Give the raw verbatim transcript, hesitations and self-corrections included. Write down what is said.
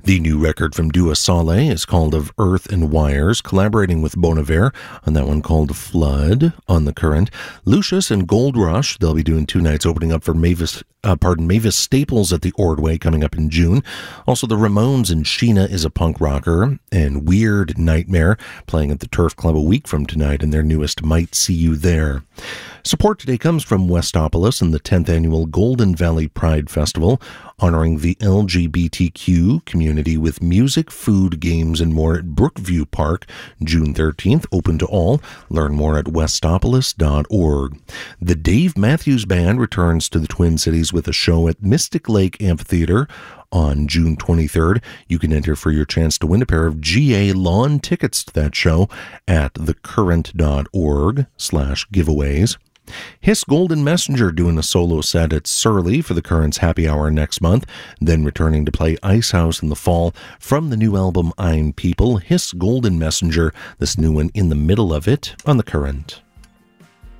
The new record from Dua Saleh is called Of Earth and Wires, collaborating with Bon Iver on that one called Flood on The Current. Lucius and Gold Rush, they'll be doing two nights opening up for Mavis, uh, pardon, Mavis Staples at the Ordway coming up in June. Also, the Ramones and Sheena is a punk rocker, and Weird Nightmare playing at the Turf Club a week from tonight in their newest Might See You There. Support today comes from Westopolis and the tenth Annual Golden Valley Pride Festival, honoring the L G B T Q community with music, food, games, and more at Brookview Park, June thirteenth, open to all. Learn more at westopolis dot org. The Dave Matthews Band returns to the Twin Cities with a show at Mystic Lake Amphitheater on June twenty-third. You can enter for your chance to win a pair of G A lawn tickets to that show at thecurrent dot org slash giveaways. Hiss Golden Messenger doing a solo set at Surly for the Current's Happy Hour next month, then returning to play Icehouse in the fall from the new album I'm People. Hiss Golden Messenger, this new one in the middle of it on The Current.